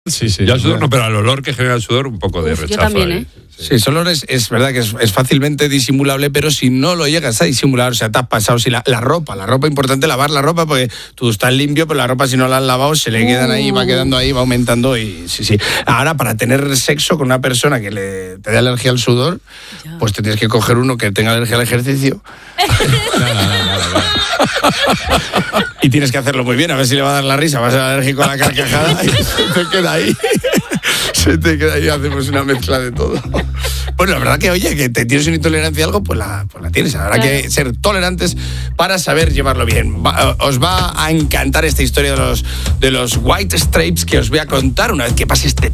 Sí, sí. Yo al sudor no, pero al olor que genera el sudor, un poco de rechazo. Yo también, ¿eh? Sí, ese olor es verdad que es fácilmente disimulable, pero si no lo llegas a disimular, o sea, te has pasado, si la ropa, importante lavar la ropa, porque tú estás limpio, pero la ropa si no la has lavado se le quedan ahí, va quedando ahí, va aumentando y sí. Ahora, para tener sexo con una persona que te dé alergia al sudor, pues te tienes que coger uno que tenga alergia al ejercicio. Y tienes que hacerlo muy bien, a ver si le va a dar la risa, va a ser alérgico a la carcajada y se te queda ahí. Hacemos una mezcla de todo. Bueno, la verdad que, oye, que te tienes una intolerancia a algo, pues la tienes. Habrá que ser tolerantes para saber llevarlo bien. Os va a encantar esta historia de los White Stripes que os voy a contar una vez que pase este